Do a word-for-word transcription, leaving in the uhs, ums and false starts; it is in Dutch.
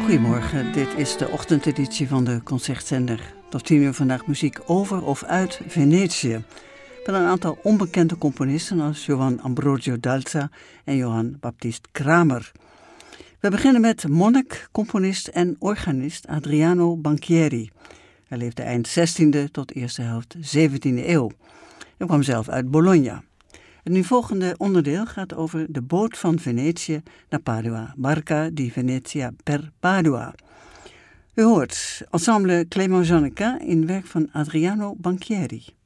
Goedemorgen, dit is de ochtendeditie van de Concertzender. Tot tien uur vandaag muziek over of uit Venetië. Met een aantal onbekende componisten als Johann Ambrogio Dalza en Johann Baptist Kramer. We beginnen met monnik, componist en organist Adriano Banchieri. Hij leefde eind zestiende tot eerste helft zeventiende eeuw. Hij kwam zelf uit Bologna. Het nu volgende onderdeel gaat over de boot van Venetië naar Padua. Barca di Venezia per Padua. U hoort ensemble Clément Janneka in werk van Adriano Banchieri.